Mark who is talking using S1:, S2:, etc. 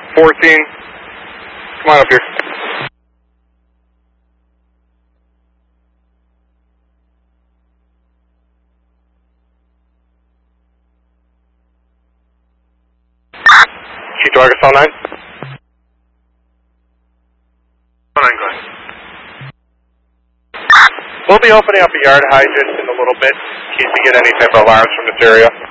S1: 14. Come on up here. Chief to Arkansas 9. 9, go ahead. We'll be opening up a yard hydrant in a little bit in case we get any type of alarms from this area.